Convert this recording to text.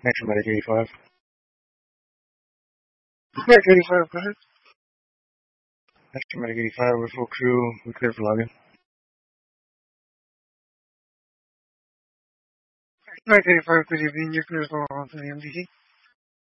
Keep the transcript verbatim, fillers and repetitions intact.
Next medic eighty-five. Medic eighty-five, go ahead. Next medic eighty-five, we're full crew. We're clear for login. Medic eighty-five, good evening. You're clear for on to the M D C.